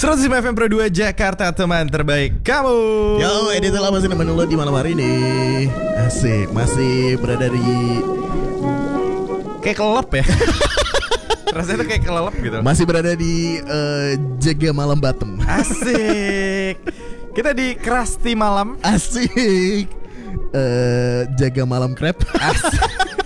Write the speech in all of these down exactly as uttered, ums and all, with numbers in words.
seratus lima F M Pro dua Jakarta, teman terbaik kamu. Yo, editor lama sih nemenin lo di malam hari ini. Asik, masih berada di kayak kelelep ya. Rasanya tuh kayak kelelep gitu. Masih berada di uh, Jaga Malam Bottom. Asik. Kita di Krusty Malam. Asik. uh, Jaga Malam Crab. Asik.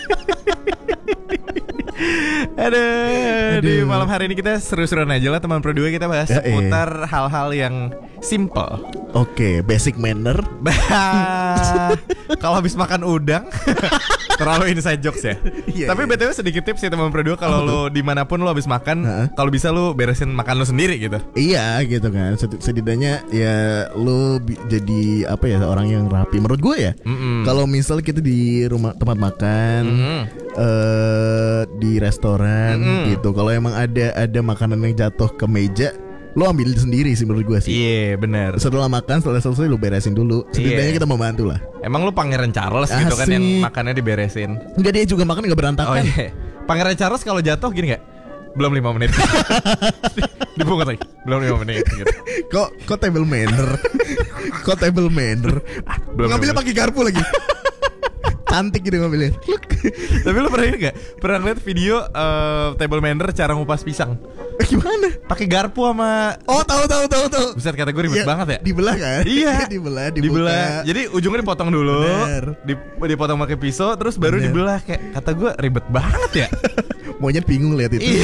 Aduh, di malam hari ini kita seru-seruan aja lah teman Pro dua. Kita bahas ya, seputar eh. hal-hal yang simple. Oke, okay, basic manner. Kalau habis makan udang. Terlalu inside jokes ya. Yeah, Tapi yeah. B T W sedikit tips ya teman Pro dua. Kalau lo dimanapun lo habis makan, uh-huh. kalau bisa lo beresin makan lo sendiri gitu. Iya gitu kan. Setidaknya ya lo bi- jadi apa ya, orang yang rapi. Menurut gue ya. Kalau misal kita di rumah tempat makan, mm-hmm. uh, di restoran, mm-hmm. gitu. Kalau emang ada ada makanan yang jatuh ke meja, lo ambil sendiri sih menurut gue sih. Iya yeah, benar. Setelah makan, setelah selesai lo beresin dulu. Setidaknya yeah. kita membantu lah. Emang lo Pangeran Charles gitu kan yang makannya diberesin? Enggak, dia juga makan gak berantakan. Oh iya. Pangeran Charles kalau jatuh gini gak? Belum lima menit. Dibungkus lagi. Belum lima menit gitu. Kok kok table manner? Kok table manner? Ngambilnya pakai garpu lagi. Cantik gitu ngambilnya. Tapi lo pernah gak? Pernah lihat video uh, table manner cara ngupas pisang? Gimana? Pakai garpu sama. Oh, tahu tahu tahu tahu. Buset, kata gue ribet ya, banget ya. Dibelah kan? Iya. dibelah, dibuka. Dibelah. Jadi ujungnya dipotong dulu. Dip, dipotong pakai pisau, terus baru Bener. dibelah. Kayak kata gue ribet banget ya. Monyet bingung lihat itu.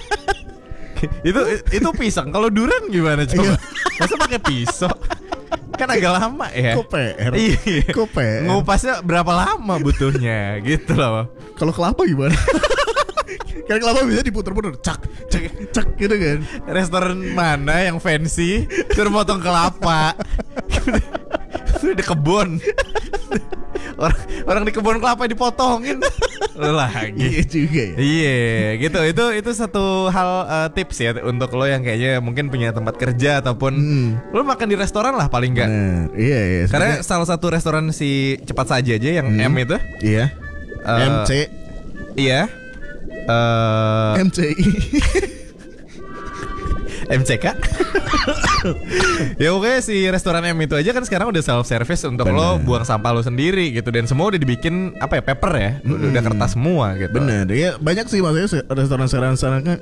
itu itu pisang. Kalau durian gimana coba? Masa pakai pisau? Kan agak lama ya. Kok P R? Iya. Kok P R? Ngupasnya berapa lama butuhnya gitu loh. Kalau kelapa gimana? Kan kelapa bisa diputer-puter, cak, cak, cak gitu kan. Restoran mana yang fancy suruh potong kelapa? Sudah di kebun. Orang orang di kebun kelapa dipotongin lagi. Iya juga ya. Iya, gitu. Itu itu satu hal uh, tips ya untuk lo yang kayaknya mungkin punya tempat kerja ataupun hmm. lo makan di restoran lah paling enggak. Nah, iya iya. Karena sebenernya salah satu restoran si cepat saja aja yang hmm. M itu. Iya. Uh, M C. Iya. Uh, M C I. M C K. Ya oke, si restoran M itu aja kan sekarang udah self service untuk Bener. lo buang sampah lo sendiri gitu, dan semua udah dibikin apa ya, paper ya, mm-hmm. udah kertas semua gitu. Bener ya, banyak sih maksudnya restoran-restoran sekarang kan.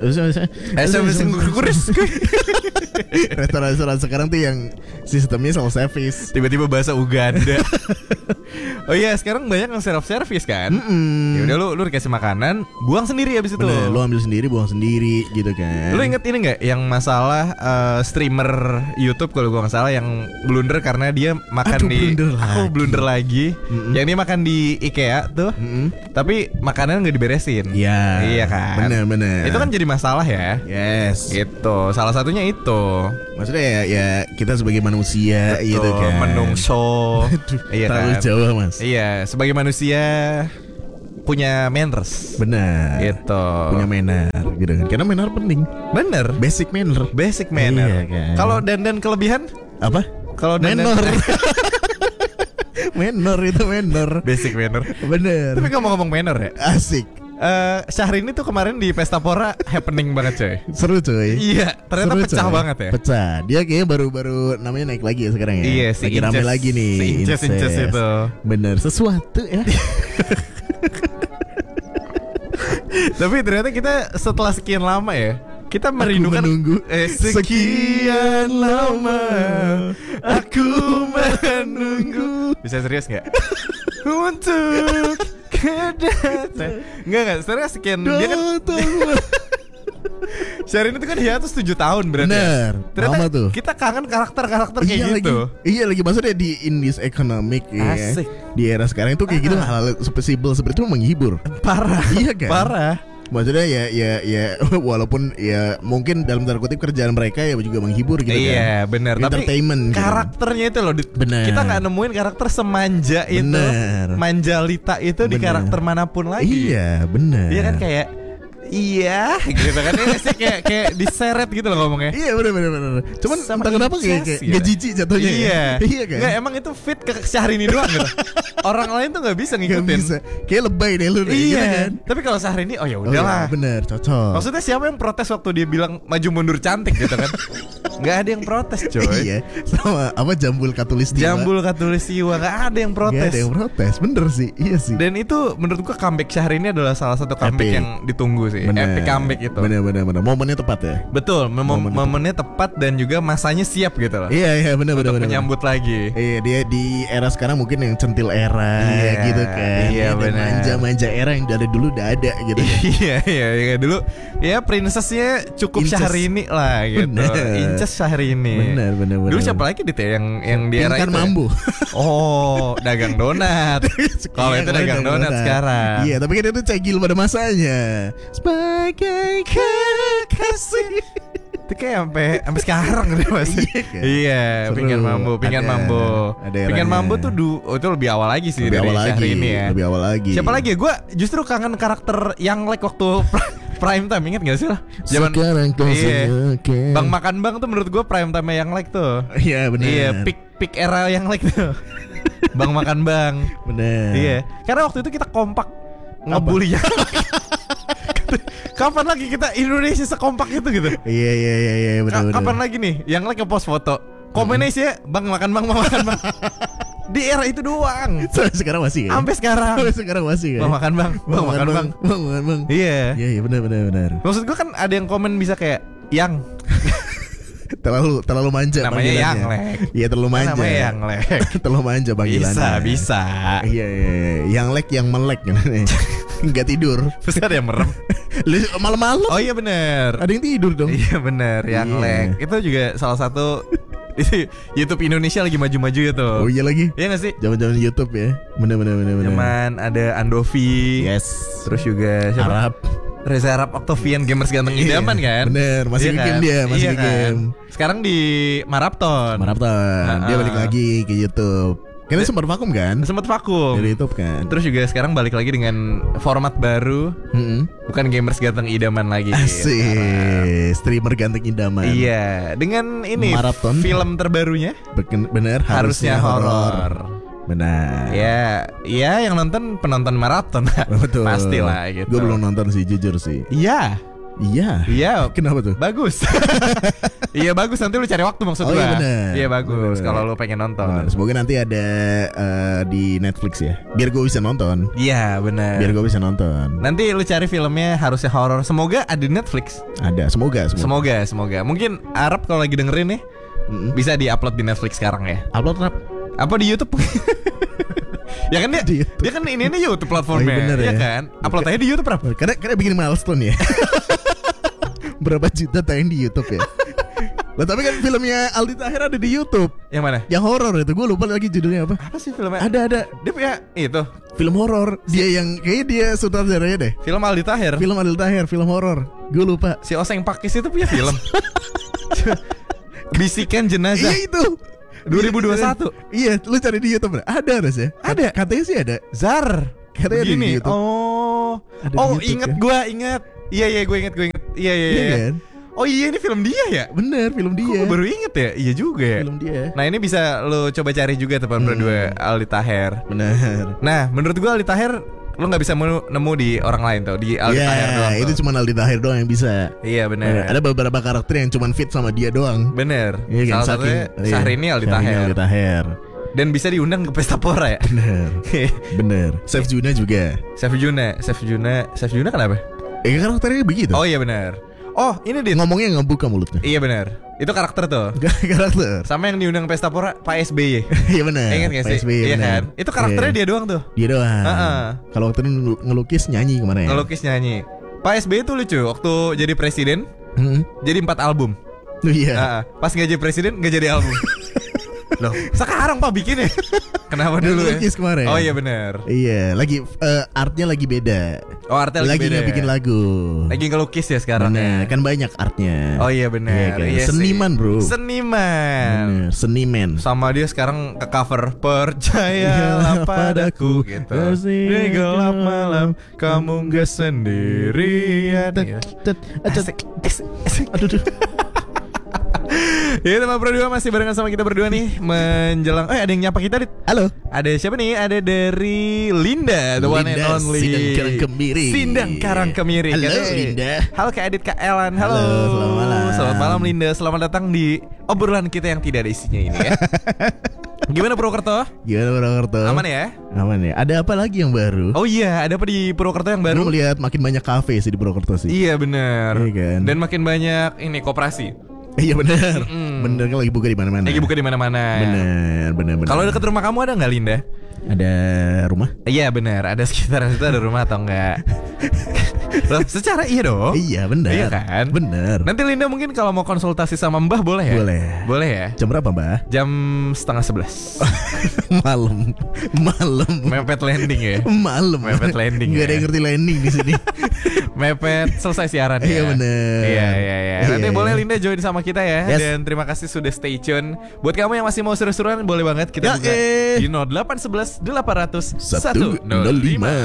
Restoran-restoran sekarang tuh yang sistemnya self service. Tiba-tiba bahasa Uganda. Oh iya, sekarang banyak yang self service kan. Mm-hmm. Ya udah, lu lu dikasih makanan, buang sendiri abis itu. Bener, lu ambil sendiri, buang sendiri gitu kan. Lu inget ini nggak yang masalah uh, streamer YouTube kalau gua nggak salah yang blunder karena dia makan Aduh, di blunder lagi. Oh blunder lagi. Mm-hmm. Yang dia makan di IKEA tuh, mm-hmm. tapi makanan nggak diberesin. Iya. Iya kan. Bener bener. Itu kan jadi masalah ya. Yes. Itu salah satunya itu. Maksudnya ya, ya kita sebagai manusia. Betul, gitu kan. Menungso. Iya kan. Terlalu jauh mas. Iya, sebagai manusia punya manners. Benar. Gitu. Punya manner gitu kan. Karena manner penting. Bener. Basic manner. Basic manner. Iya, kan. Kalau dandan kelebihan? Apa? Kalau dandan manner itu manner. Basic manner. Bener. Tapi ngomong-ngomong manner ya, asik. Uh, Syahrini tuh kemarin di Pesta Pora happening banget coy. Seru coy. Iya, ternyata Seru, pecah coy. banget ya. Pecah. Dia kayaknya baru-baru namanya naik lagi ya sekarang ya. Iya, si lagi Inces, rame lagi nih. Si Inces, Inces itu. Bener, sesuatu ya. Tapi ternyata kita setelah sekian lama ya, kita merindukan menunggu eh, sekian lama aku menunggu. Bisa serius gak? Untuk kedatang. Enggak enggak, serius sekian dia kan. Syahrini itu kan hiatus tujuh tahun berarti. Bener, ya? lama tuh. Kita kangen karakter-karakter kayak iya gitu. Lagi, iya lagi maksudnya di in this economic ya, di era sekarang itu kayak ah. gitu hal-hal spesial seperti itu menghibur. Parah. Iya kan? Parah. Maksudnya ya ya ya walaupun ya mungkin dalam tanda kutip kerjaan mereka ya juga menghibur gitu kan. Iya benar. Tapi gitu. Karakternya itu loh bener. Kita nggak nemuin karakter semanja itu, bener. Manjalita itu bener. Di karakter manapun lagi. Iya benar. Iya kan kayak iya gitu kan, ini sih kayak kayak diseret gitu loh ngomongnya. Iya benar benar benar. Cuman entah kenapa kayak kayak gitu. Gak jijik jatuhnya. Iya. Ya? Iya kan. Nggak, emang itu fit ke Syahrini doang gitu. Orang lain tuh nggak bisa ngikutin. Gak bisa. Kayak lebay deh lu. Iya. Gitu kan? Tapi kalau Syahrini, oh ya udahlah. Oh, ya, bener, cocok. Maksudnya siapa yang protes waktu dia bilang maju mundur cantik gitu kan? Nggak ada yang protes coy. Iya. Sama apa Jambul Katulistiwa. Jambul Katulistiwa nggak ada yang protes. Nggak ada yang protes. Bener sih. Iya sih. Dan itu menurut gua comeback Syahrini adalah salah satu comeback Epic. yang ditunggu sih. Bener. Epic comeback itu. Bener bener bener. Momennya tepat ya. Betul, mem- Momen momennya tepat dan juga masanya siap gitu loh. Iya iya bener bener Untuk bener. menyambut lagi. Iya dia di era sekarang mungkin yang centil era Iya, gitu kan. iya, Dan bener. manja-manja era yang dari dulu udah ada gitu kan. Iya iya iya dulu ya princessnya cukup Inces. Syahrini lah gitu. Bener. Inces Syahrini. Bener bener bener. Dulu siapa lagi dit ya yang yang di era Pinkan itu? ya? Mambo. Oh, dagang donat. Kalau Iya, itu dagang donat sekarang. Iya, tapi kan itu cegil pada masanya. Sebagai kekasih. Itu kayak sampai sampai sekarang deh Mas. Iya, kan? Iya, Seru. Pinggan Mambo, Pinggan Ada- Mambo. ada Pinggan eranya. Mambo tuh du, oh, itu lebih awal lagi sih Lebih dari awal lagi. Syahrini ya. Lebih awal lagi. Siapa lagi ya? Gue justru kangen karakter yang like waktu prime time, inget gak sih lah? Sekarang kau iya. senyum. Bang Makan Bang tuh menurut gue prime time yang like tuh. Iya benar. Iya, peak peak era yang like tuh. Bang Makan Bang. Benar. Iya, karena waktu itu kita kompak ngebully yang kapan lagi kita Indonesia sekompak itu gitu? Iya iya iya iya benar Ka- benar. Kapan lagi nih yang like ngepost foto komennya sih ya, Bang Makan Bang, Bang Makan Bang. Di era itu doang. Sampai sekarang masih ya? Sampai sekarang. Sampai sekarang masih ya? Bang Makan Bang, Bang Makan Bang. Bang makan bang. Iya. Iya iya benar benar benar. Maksud gua kan ada yang komen bisa kayak yang Terlalu terlalu manja namanya panggilannya. yang lek. Iya terlalu manja. Namanya yang lek. Terlalu manja panggilannya. Bisa, bisa. Iya iya iya. Yang lek yang melek Enggak tidur. Terus ada yang merem. Lu malam-malam Oh iya bener. ada yang tidur dong. Iya bener, yang Iya. lek. Itu juga salah satu itu YouTube Indonesia lagi maju-maju itu. Oh iya lagi. Iya gak sih? Zaman-zaman YouTube ya. Benar benar benar benar. Zaman ada Andovi. Yes. Terus juga siapa? Arab. Reza Arab Octavian, gamers ganteng Iya, idaman kan? bener, masih Iya bikin kan? dia, masih Iya bikin. kan? Sekarang di Marapton. Marapton. Dia Ah, balik ah. lagi ke YouTube. Karena sempat vakum kan? Sempat vakum. Dari YouTube kan. Terus juga sekarang balik lagi dengan format baru. Mm-mm. Bukan gamers ganteng idaman lagi. Asik. Streamer ganteng idaman. Iya, dengan ini Marathon. film terbarunya Beken- Bener harusnya, horor. Benar. Ya, ya yang nonton penonton maraton. Betul. Pastilah gitu. Gue belum nonton sih, jujur sih. Iya. Iya. Iya. Kenapa tuh? Bagus. Iya bagus, nanti lu cari waktu maksud Oh, gua. iya, bener. Iya bagus Bener. kalau lu pengen nonton. Benar. Semoga nanti ada eh, di Netflix ya. Biar gue bisa nonton. Iya benar. Biar gue bisa nonton. Nanti lu cari filmnya harusnya horor. Semoga ada di Netflix. Ada. Semoga. Semoga. Semoga, semoga. Mungkin Arab kalau lagi dengerin nih Mm-mm. bisa diupload di Netflix sekarang ya. Upload rap. Apa di YouTube? Ya kan dia, Di YouTube. dia kan ini ini YouTube platformnya, Oh, iya bener ya ya. kan? Upload aja di YouTube Rap. Karena karena bikin milestone ya. Berapa juta tayang di YouTube ya. Lah tapi kan filmnya Aldi Taher ada di YouTube. Yang mana? Yang horor itu gue lupa lagi judulnya apa. Apa sih filmnya? Ada ada Dia punya itu film horor. Dia yang kayaknya dia sutradaranya deh. film Aldi Taher. Film Aldi Taher, film horor. Gue lupa. Si Oseng Pakis itu punya film. Bisikan Jenazah Iya itu. dua ribu dua puluh satu. Iya, lu cari di YouTube. Ada harusnya. Ada. Katanya sih ada. Zar. Katanya ada di Begini. YouTube. Oh. Ada di Oh, YouTube, inget kan? gua, inget. Iya, iya, gue inget, gue inget. Iya, iya, Iya iya. kan? Oh iya, ini film dia ya? Bener, film Kok dia. gue baru inget ya? Iya juga ya. Film dia. Nah, ini bisa lo coba cari juga teman Hmm. berdua Aldi Taher. Bener. Nah, menurut gua Aldi Taher lo nggak bisa menu- nemu di orang lain tuh, di Aldi Taher doang. Ya, itu tuh. cuma Aldi Taher doang yang bisa. Iya bener. Ada beberapa karakter yang cuma fit sama dia doang. Bener. Iya kan, Salah satunya saking- iya, Syahrini Aldi Syahrini Taher. Aldi Taher. Dan bisa diundang ke Pesta Pora ya. Bener. Bener. Chef Juna juga. Chef Juna, Chef Juna, Chef Juna kenapa? Eh karakternya begitu. Oh iya bener. Oh ini dia. Ngomongnya ngebuka mulutnya. Iya bener. Itu karakter tuh. Karakter. Sama yang diundang Pesta Pora Pak S B Y. Iya benar. Ingat gak sih? P S B Y, Iya bener. kan? Itu karakternya Iya. dia doang tuh. Dia doang. Heeh. Kalau waktu itu ngelu- ngelukis nyanyi kemana ya? Ngelukis nyanyi. Pak S B Y tuh lucu. Waktu jadi presiden, Hmm. jadi empat album. Oh, iya. Heeh. Pas nggak jadi presiden, nggak jadi album. Loh, sekarang Pak bikin ya? Kenapa Dan dulu ya? ngelukis kemarin. Oh iya benar. Iya, lagi eh, artnya lagi beda. Oh artnya lagi, Lagi beda nggak bikin ya? lagu. Lagi ngelukis ya sekarang Bener, ya? kan banyak artnya. Oh iya benar. Iya kan? Iya sih. Seniman, bro. Seniman. Bener, seniman. Sama dia sekarang ke cover Percayalah padaku gitu. Di gelap malam kamu gak sendirian. Iya. Asik, asik, asik. Aduh, aduh. Ya teman berdua masih barengan sama kita berdua nih menjelang. Eh ada yang nyapa kita Dit. Halo. Ada siapa nih? Ada dari Linda, the one and Linda, only Sindang Karangkemiri. Sindang Karangkemiri. Halo, Katanya, Linda. Halo Kak Adit, Kak Elan. Halo. Halo, selamat malam. Selamat malam Malam Linda, selamat datang di obrolan kita yang tidak ada isinya ini ya. Gimana Purwokerto? Gimana Purwokerto? Aman ya? Aman ya. Ada apa lagi yang baru? Oh iya, ada apa di Purwokerto yang baru? Gue melihat makin banyak kafe sih di Purwokerto sih. Iya benar. Iya kan? Dan makin banyak ini koperasi. Iya benar. Mm-mm. Bener kan lagi buka di mana-mana. Lagi buka di mana-mana. Bener, bener, bener. Kalau dekat rumah kamu ada nggak Linda? Ada rumah? Iya benar. Ada sekitaran situ ada rumah atau enggak? Loh, secara iya dong. Iya bener. Iya kan? Bener. Nanti Linda mungkin kalau mau konsultasi sama Mbah boleh ya? Boleh. Boleh ya? Jam berapa Mbak? Jam setengah sebelas. Malam. Malam. Mepet landing ya? Malam. Mepet landing Gak ya? ada yang ngerti landing di sini. Mepet selesai siaran ya? Iya bener. Iya iya iya. Nanti Iya. boleh Linda join sama kita ya. Yes. Dan terima kasih sudah stay tune. Buat kamu yang masih mau seru-seruan boleh banget kita Ya, buka eh. di nol delapan satu satu delapan ratus satu nol lima